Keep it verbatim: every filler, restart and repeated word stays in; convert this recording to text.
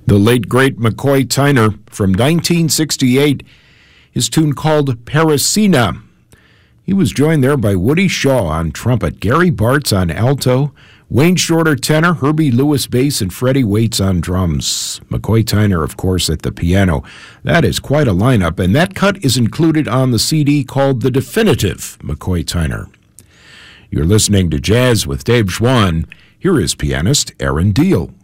The late, great McCoy Tyner from nineteen sixty-eight, his tune called Parisina. He was joined there by Woody Shaw on trumpet, Gary Bartz on alto, Wayne Shorter tenor, Herbie Lewis bass, and Freddie Waits on drums. McCoy Tyner, of course, at the piano. That is quite a lineup, and that cut is included on the C D called The Definitive McCoy Tyner. You're listening to Jazz with Dave Schwann. Here is pianist Aaron Deal.